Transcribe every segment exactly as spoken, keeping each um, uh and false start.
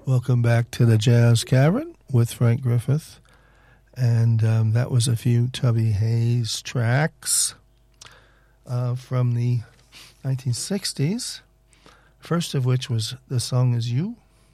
Welcome back to the Jazz Cavern with Frank Griffith. And um, that was a few Tubby Hayes tracks uh, from the nineteen sixties. First of which was The Song Is You.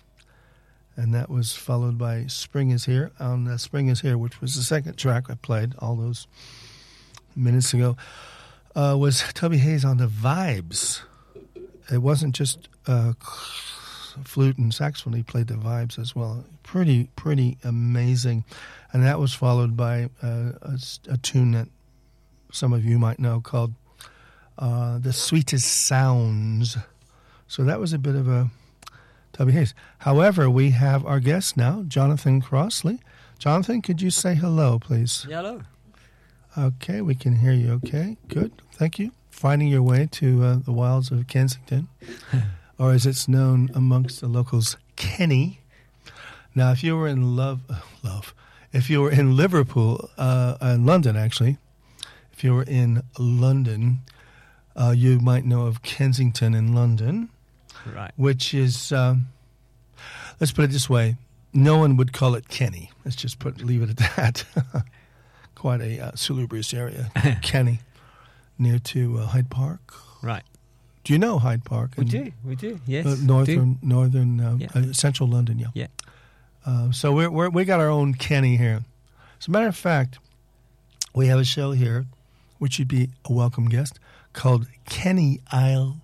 And that was followed by Spring Is Here. On uh, Spring Is Here, which was the second track I played all those minutes ago, uh, was Tubby Hayes on the vibes. It wasn't just uh, flute and saxophone. He played the vibes as well. Pretty, pretty amazing. And that was followed by uh, a, a tune that some of you might know called uh, The Sweetest Sounds. So that was a bit of a Tubby Hayes. However, we have our guest now, Jonathan Crossley. Jonathan, could you say hello, please? Yeah, hello. Okay, we can hear you okay. Good, thank you. Finding your way to uh, the wilds of Kensington, or as it's known amongst the locals, Kenny. Now, if you were in love, uh, love, if you were in Liverpool, uh, in London actually, if you were in London, uh, you might know of Kensington in London. Right. Which is, um, let's put it this way, no one would call it Kenny. Let's just put leave it at that. Quite a uh, salubrious area, Kenny, near to uh, Hyde Park. Right. Do you know Hyde Park? We do, we do, yes. Uh, northern, do. northern, uh, Yeah. uh, central London, yeah. Yeah. Uh, so we're, we're, we got our own Kenny here. As a matter of fact, we have a show here, which would be a welcome guest, called Kenny Isle.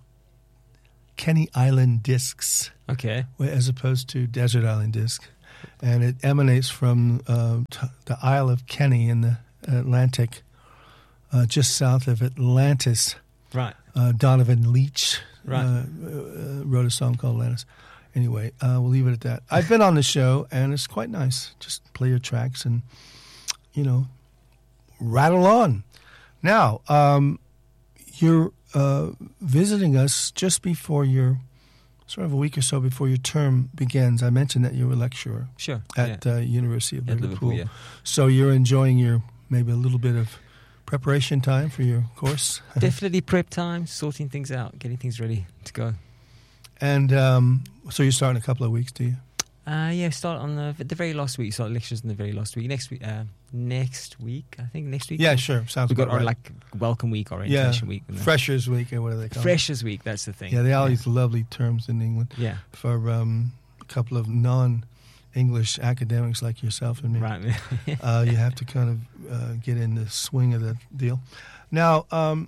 Kenny Island Discs, Okay. as opposed to Desert Island Disc. And it emanates from uh, t- the Isle of Kenny in the Atlantic, uh, just south of Atlantis. Right. Uh, Donovan Leitch Right. uh, uh, wrote a song called Atlantis. Anyway, uh, we'll leave it at that. I've been on the show, and it's quite nice. Just play your tracks and, you know, rattle on. Now, um, you're uh, visiting us just before your, sort of a week or so before your term begins. I mentioned that you're a lecturer Sure. at yeah. uh, University of At Liverpool. Liverpool, yeah. So you're enjoying your maybe a little bit of preparation time for your course. Definitely prep time, sorting things out, getting things ready to go. And um, so you start in a couple of weeks, do you? Uh, yeah, start on the, the very last week. Start lectures in the very last week. Next week, uh, next week, I think next week. Yeah, sure. Sounds We've got about our right. like welcome week, yeah, orientation week. and the- Freshers Week, or whatever they call it. Freshers week, that's the thing. Yeah, they all use lovely terms in England Yeah. for um, a couple of non-English academics like yourself and me. Right. uh, you have to kind of uh, get in the swing of the deal. Now, um,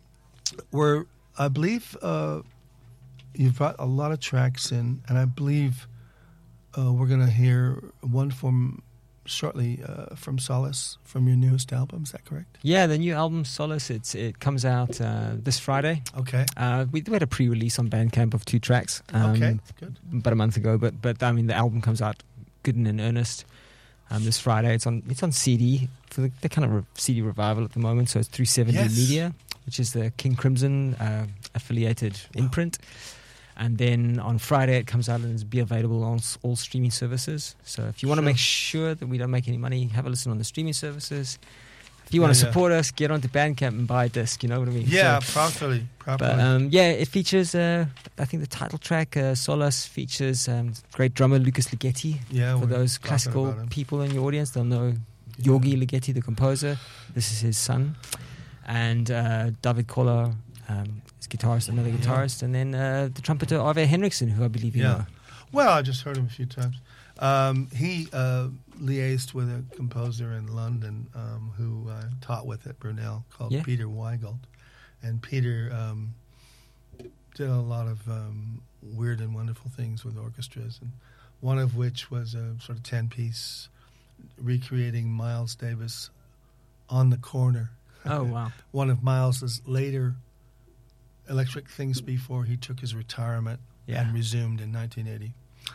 we're, I believe uh, you've brought a lot of tracks in, and I believe uh, we're going to hear one from shortly uh, from Solace from your newest album. Is that correct? Yeah, the new album Solace. It's it comes out uh, this Friday. Okay. Uh, we, we had a pre-release on Bandcamp of two tracks. Um, Okay, good. About a month ago, but but I mean the album comes out good and in earnest um, this Friday. It's on it's on C D for the, the kind of re- C D revival at the moment. So it's three seventy Yes. Media, which is the King Crimson uh, affiliated imprint. And then on Friday it comes out and is be available on s- all streaming services. So if you want to Sure. make sure that we don't make any money, have a listen on the streaming services. If you want Yeah, to yeah. support us, get onto Bandcamp and buy a disc. You know what I mean? Yeah, So- properly. properly. but um, yeah, it features, uh, I think the title track, uh, Solace, features um, great drummer Lucas Ligeti. yeah, For we're those talking classical about him. people in your audience, they'll know Yeah. Yorgi Ligeti, the composer. This is his son. And uh, David Koller, um, his guitarist, another Yeah. guitarist. And then uh, the trumpeter Arve Henriksen, who I believe you Yeah. know. Well, I just heard him a few times. Um, he uh, liaised with a composer in London um, who I taught with at Brunel called Yeah. Peter Weigelt. And Peter um, did a lot of um, weird and wonderful things with orchestras, and one of which was a sort of ten-piece recreating Miles Davis on the Corner. Oh, wow. One of Miles's later electric things before he took his retirement Yeah. and resumed in nineteen eighty.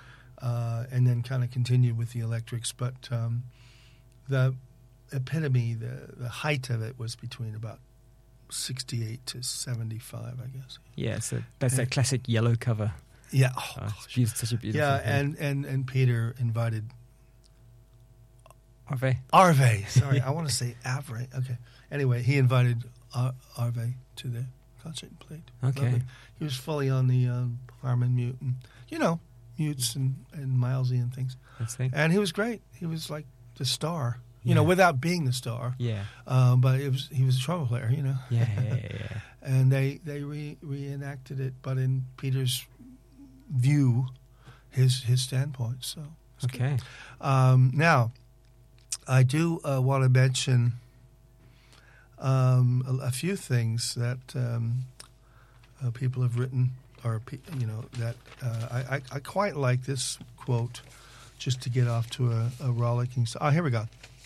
Uh, and then kind of continued with the electrics. But um, the epitome, the, the height of it was between about sixty-eight to seventy-five, I guess. Yeah, so that's Yeah. that classic yellow cover. Yeah. Oh, Oh, it's beautiful, such a beautiful yeah, thing. and, and, and Peter invited Arve. Arve. Sorry, I want to say Avre. Okay. Anyway, he invited Ar- Arve to the concert and played. Okay. Lovely. He was fully on the um, Harmon Mute. And, you know, mutes and, and milesy and things. That's the thing. And he was great. He was like the star, you Yeah. know, without being the star. Yeah. Um, but it was he was a trumpet player, you know. Yeah, yeah, yeah, yeah. And they they re- reenacted it, but in Peter's view, his his standpoint. So it's good. Okay. Um, now, I do uh, want to mention um, a, a few things that um, uh, people have written, or pe- you know that uh, I, I I quite like this quote, just to get off to a, a rollicking. Oh, here we go.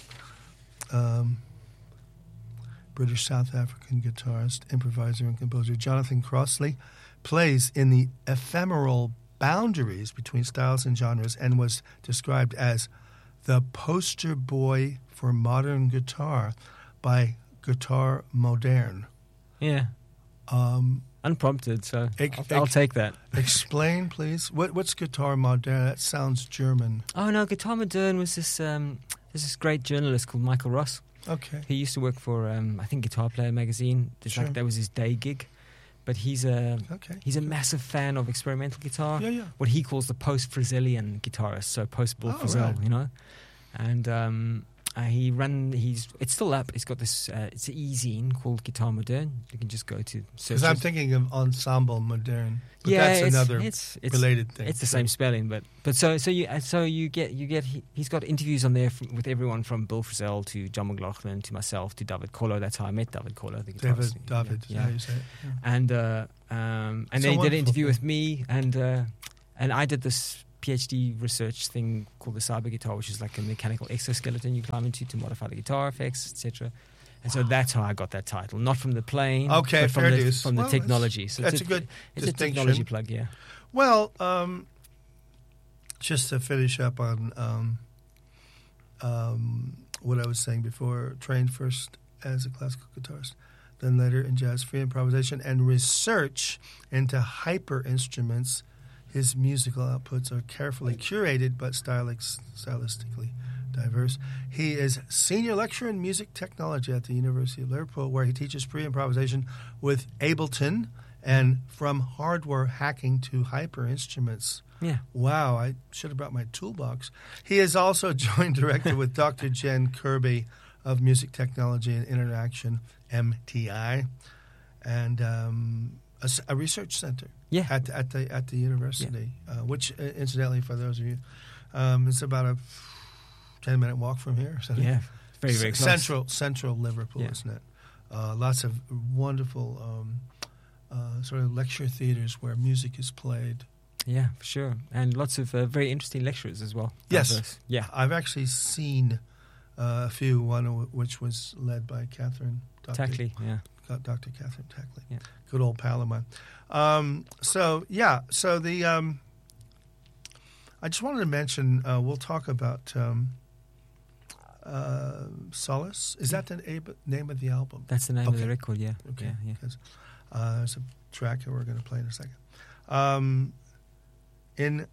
Um, British South African guitarist, improviser, and composer Jonathan Crossley plays in the ephemeral boundaries between styles and genres and was described as the poster boy for modern guitar by Guitar Moderne. Yeah. Um, Unprompted, so Ex- I'll, I'll ex- take that. explain, please. What, what's Guitar Moderne? That sounds German. Oh no, Guitar Moderne was this um, there's this great journalist called Michael Ross. Okay. He used to work for um, I think Guitar Player magazine. It's Sure. like that was his day gig, but he's a Okay. he's a massive fan of experimental guitar. Yeah, yeah. What he calls the post-Frizelian guitarist, so post-Bill Oh, Frisell, right. you know. And um, uh, he run. He's it's still up. It's got this. Uh, it's an e-zine called Guitar Moderne. You can just go to search. Because I'm it. thinking of Ensemble Moderne. But yeah, that's it's, another it's, it's, related thing. It's the same spelling, but but so so you uh, so you get you get he, he's got interviews on there from, with everyone from Bill Frisell to John McLaughlin to myself to David Colo. That's how I met David Colo, the David, guitarist. David, yeah, is how yeah. you say it. Yeah. And uh, um, and So then he did an wonderful. interview with me, and uh, and I did this PhD research thing called the Cyber Guitar, which is like a mechanical exoskeleton you climb into to modify the guitar effects, et cetera. And so that's how I got that title, not from the playing, Okay, but from fair the dues. from the Well, technology. So that's it's a good it's distinction. a technology plug, yeah. Well, um, just to finish up on um, um, what I was saying before, trained first as a classical guitarist, then later in jazz free improvisation and research into hyper instruments. His musical outputs are carefully curated but stylic, stylistically diverse. He is senior lecturer in music technology at the University of Liverpool, where he teaches pre-improvisation with Ableton and from hardware hacking to hyper instruments. Yeah. Wow, I should have brought my toolbox. He is also joint director with Doctor Jen Kirby of Music Technology and Interaction, M T I, and um, a, s- a research center. Yeah. At at the at the university, uh, which uh, incidentally, for those of you, um, it's about a ten minute walk from here. So Yeah. Very, very C- close. central central Liverpool, Yeah. isn't it? Uh, lots of wonderful um, uh, sort of lecture theaters where music is played. Yeah, for sure. And lots of uh, very interesting lecturers as well. Yes. Diverse. Yeah. I've actually seen uh, a few. One of which was led by Catherine Doctor Tackley, yeah. Doctor Catherine Tackley, Yeah. good old pal of mine. Um, so yeah, so the um, I just wanted to mention. Uh, we'll talk about um, uh, Solace. Is that the ab- name of the album? That's the name of Okay. the record, yeah. Okay, Yeah, yeah. because uh, there's a track that we're going to play in a second. Um, in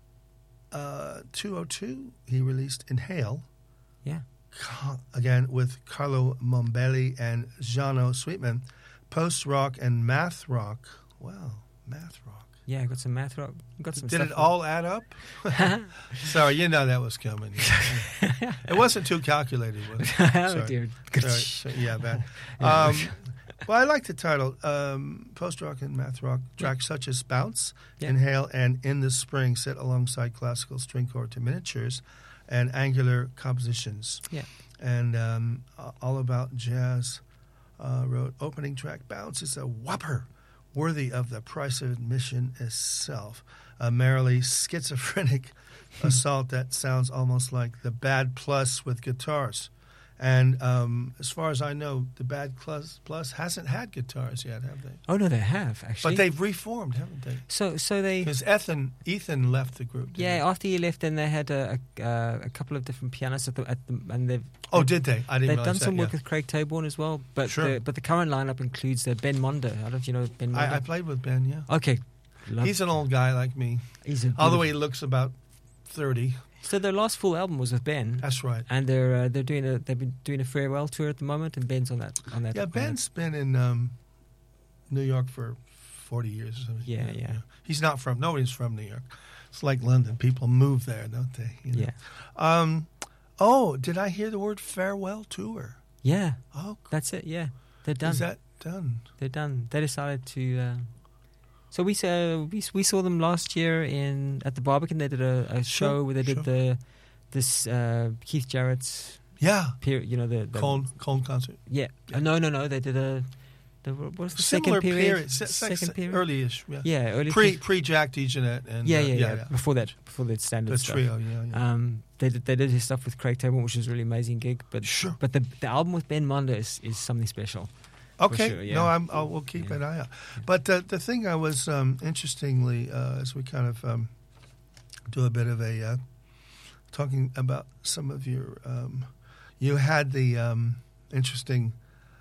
uh, two oh two, he released Inhale. Yeah. Ca- Again with Carlo Mombelli and Jano Sweetman, post rock and math rock. Wow, math rock. Yeah, I got some math rock. Got some Did stuff it all add up? Sorry, you know that was coming. It wasn't too calculated, was it? oh, Sorry. dear. Sorry, so- yeah, bad. Yeah. Um, well, I like the title, um, post rock and math rock. Tracks such as Bounce, Yeah. Inhale, and In the Spring sit alongside classical string chord to miniatures and angular compositions. Yeah. And um, All About Jazz uh, wrote, opening track Bounce is a whopper worthy of the price of admission itself. A merrily schizophrenic assault that sounds almost like the Bad Plus with guitars. And um, as far as I know, the Bad Plus, Plus hasn't had guitars yet, have they? Oh, no, they have, actually. But they've reformed, haven't they? So, so they... Because Ethan, Ethan left the group. didn't Yeah, he? after he left, then they had a, a, uh, a couple of different pianists at the, at the and they've Oh, did they? I didn't they've realize done some that, work yeah. with Craig Taborn as well. But Sure. the, but the current lineup includes uh, Ben Monder. I don't know if you know Ben Monder. I, I played with Ben, yeah. Okay, Love- He's an old guy like me. he's a Although beautiful- he looks about thirty. So their last full album was with Ben, That's right. and they're uh, they're doing a they've been doing a farewell tour at the moment, and Ben's on that on that. Yeah, on that. Ben's been in um, New York for forty years or something. Yeah, yeah. He's not from. Nobody's from New York. It's like London. People move there, don't they? You know? Yeah. Um. Oh, did I hear the word farewell tour? Yeah. Oh, That's it. Yeah. They're done. is that done? They're done. They decided to. Uh, so we saw we we saw them last year in at the Barbican. They did a, a show Sure, where they did sure. the this uh, Keith Jarrett's Yeah. period. You know the, the Cone Cone concert. yeah. Uh, no, no, no. They did a. The, what was the Similar second period? period. Se- se- second period. Early-ish. Yeah. Yeah, early. Pre Keith- pre Jack DeJohnette and yeah, uh, yeah, yeah, Before that, before that standard The stuff. trio. Yeah. Yeah. Um, they did they did his stuff with Craig Taborn, which was a really amazing gig. But Sure. but the the album with Ben Mondo is, is something special. Okay. sure, yeah. No, I'm, I'll, we'll keep Yeah. an eye out. But uh, the thing I was um, interestingly, uh, as we kind of um, do a bit of a uh, talking about some of your, um, you had the um, interesting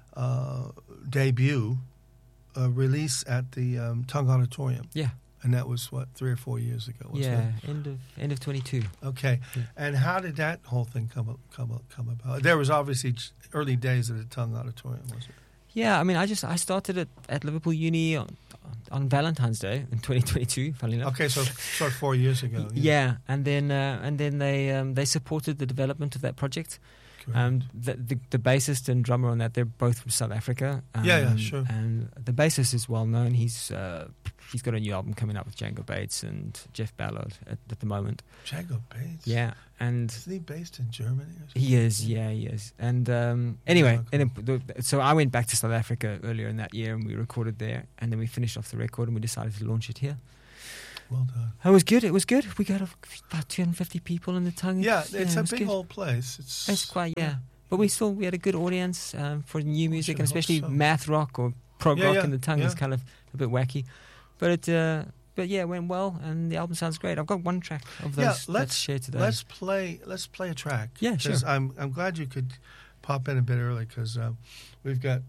uh, debut uh, release at the um, Tongue Auditorium, Yeah, and that was what three or four years ago. Wasn't yeah. End of end of twenty two. it? Okay. Yeah. And how did that whole thing come up, come up, come about? There was obviously early days at the Tongue Auditorium, wasn't it? Yeah, I mean, I just I started at, at Liverpool Uni on, on Valentine's Day in twenty twenty two. Funnily enough. Okay, so sort of four years ago. Yeah, and then uh, and then they um, they supported the development of that project. Correct. Um, the, the the bassist and drummer on that, they're both from South Africa. Um, Yeah, yeah, sure. And the bassist is well known. He's uh, he's got a new album coming out with Django Bates and Jeff Ballard at, at the moment. Django Bates. Yeah, and Isn't he based in Germany? Or something? he is. Yeah, he is. And um, anyway, Okay. and then, the, so I went back to South Africa earlier in that year, and we recorded there, and then we finished off the record, and we decided to launch it here. Well done. It was good. It was good. We got about two hundred fifty people in the Tongue. Yeah, it's it a was big good. old place. It's, It's quite, yeah. But we still, we had a good audience um, for new music, should and hope especially so. math rock or prog Yeah, rock yeah, in the Tongue yeah. is kind of a bit wacky. But it, uh, but yeah, it went well, and the album sounds great. I've got one track of those Yeah, that's let's- shared today. Let's play. Let's play a track. Yeah, sure. 'Cause I'm I'm glad you could pop in a bit early because uh, we've got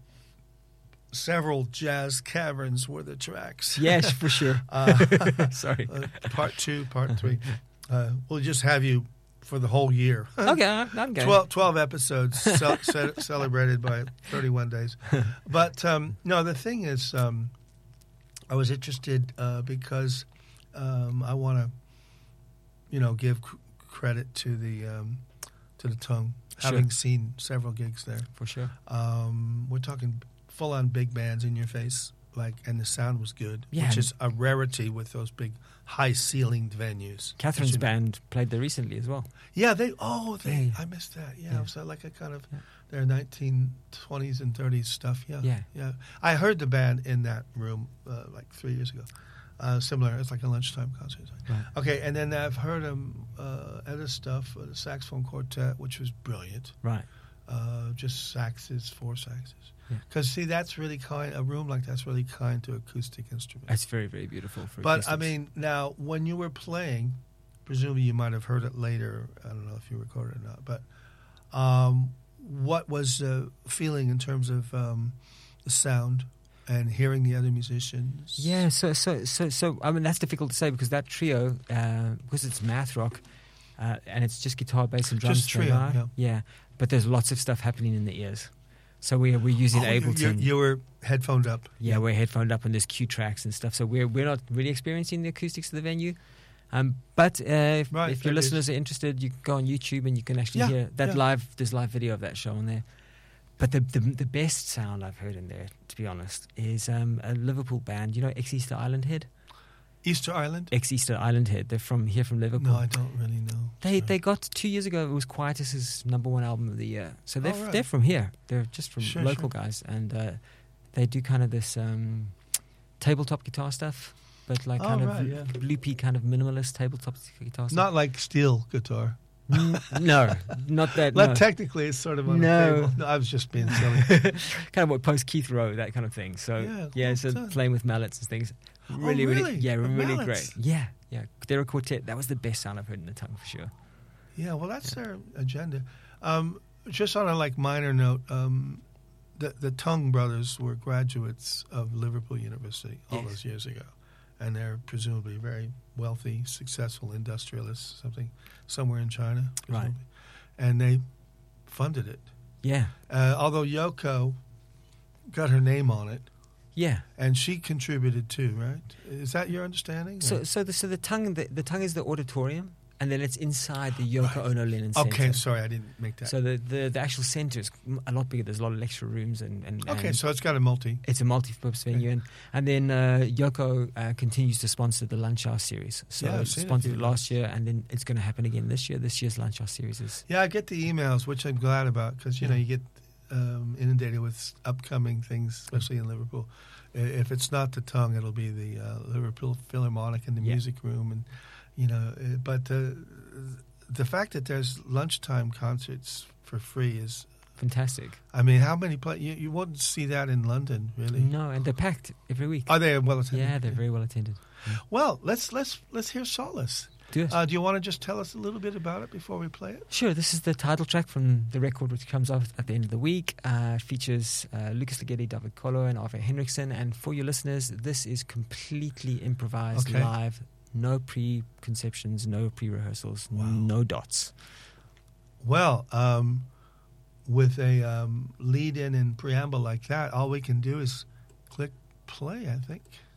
several jazz caverns worth of tracks. Yes, for sure. Uh, Sorry. uh, part two, part three. Uh, we'll just have you for the whole year. Okay, I'm I'm going. twelve, twelve episodes ce- ce- celebrated by thirty-one days. But um, no, the thing is, um, I was interested uh, because um, I want to, you know, give c- credit to the um, to the Tongue, Sure. having seen several gigs there. For sure. Um, we're talking full-on big bands in your face, like, and the sound was good, Yeah. which is a rarity with those big, high-ceilinged venues. Catherine's As you know. band played there recently as well. Yeah, they. Oh, they. Yeah. I missed that. Yeah, Yeah. it was uh, like a kind of Yeah. their nineteen twenties and thirties stuff. Yeah, Yeah. yeah. I heard the band in that room uh, like three years ago. Uh, similar. It's like a lunchtime concert. Right. Okay, and then I've heard them uh, other stuff, uh, the saxophone quartet, which was brilliant. Right. Uh, just saxes, four saxes. Yeah. Because see, that's really kind. A room like that's really kind to acoustic instruments. It's very, very beautiful. For But I acoustics. mean, now when you were playing, presumably you might have heard it later. I don't know if you recorded it or not. But um, what was the feeling in terms of um, the sound and hearing the other musicians? Yeah, so so so so I mean that's difficult to say because that trio, uh, because it's math rock, uh, and it's just guitar, bass, and drums. Just trio, together, yeah. yeah. But there's lots of stuff happening in the ears, so we're we're using Oh, you, Ableton. you, you were headphoned up. yeah, we're headphoned up and there's cue tracks and stuff. So we're we're not really experiencing the acoustics of the venue. Um, but uh, if, Right, if your that is- listeners are interested, you can go on YouTube and you can actually Yeah, hear that yeah. live. There's live video of that show on there. But the, the the best sound I've heard in there, to be honest, is um, a Liverpool band. You know, Ex Easter Island Head. Easter Island? Ex Easter Island Head. They're from here from Liverpool. No, I don't really know. They Sorry. they got two years ago. It was Quietus's number one album of the year. So they're Oh, right. they're from here. They're just from Sure, local sure. guys, and uh, they do kind of this um, tabletop guitar stuff, but like Oh, kind right, of yeah. loopy, kind of minimalist tabletop guitar stuff. Not like steel guitar. N- no, not that. Well, no. technically, it's sort of on No. a table. No, I was just being silly. kind of what post Keith Rowe, that kind of thing. So Yeah, yeah, well so done. playing with mallets and things. Really, really, really? yeah, With really mallets? great. Yeah, yeah. They're a quartet. That was the best sound I've heard in the Tongue for sure. Yeah, well, that's their agenda. Um, just on a like minor note, um, the the Tongue brothers were graduates of Liverpool University all Yes. those years ago, and they're presumably very wealthy, successful industrialists, something somewhere in China, Right. presumably. And they funded it. Yeah, Uh, although Yoko got her name on it, Yeah. And she contributed too, right? Is that your understanding? So, or? so the so the tongue the, the tongue is the auditorium, and then it's inside the Yoko Right. Ono Lennon Center. Okay, sorry, I didn't make that. So the, the, the actual center is a lot bigger. There's a lot of lecture rooms and, and okay, and so it's got a multi. it's a multi-purpose venue, and and then uh, Yoko uh, continues to sponsor the Lunch Hour series. So Yeah, I've it seen a sponsored it few last year, and then it's going to happen again this year. This year's Lunch Hour series is Yeah, I get the emails, which I'm glad about, because you know Yeah. you get um, inundated with upcoming things, especially in Liverpool. I- If it's not the tongue, it'll be the uh, Liverpool Philharmonic in the Yeah. music room, and you know. uh, But uh, the fact that there's lunchtime concerts for free is, fantastic. I mean, how many play? You, you wouldn't see that in London, really. No, and they're packed every week. Are they well attended? Yeah, they're very well attended. Well, let's let's let's hear Solace. Do it. Uh, do you want to just tell us a little bit about it before we play it? Sure, this is the title track from the record, which comes out at the end of the week. Uh, features uh, Lucas Ligeti, David Colo, and Arve Henriksen. And for your listeners, this is completely improvised Okay. live. No preconceptions, no pre-rehearsals, Wow. no dots. Well, um, with a um, lead-in and preamble like that, all we can do is click play, I think.